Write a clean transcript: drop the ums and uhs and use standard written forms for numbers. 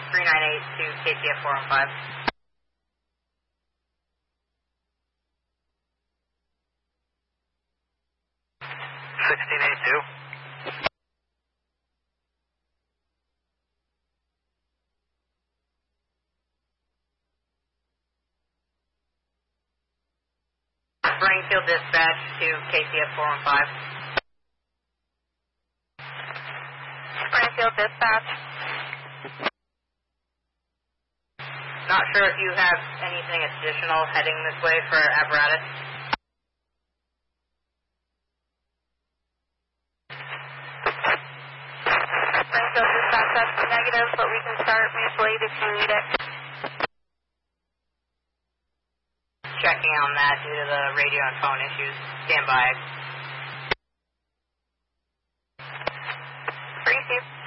398 to KTF 415. 1682. Springfield dispatch to KTF 415. Springfield dispatch. Not sure if you have anything additional heading this way for apparatus. Springfield dispatch, that's negative, but we can start mutual aid if you need it. Checking on that due to the radio and phone issues. Stand by. Brief you.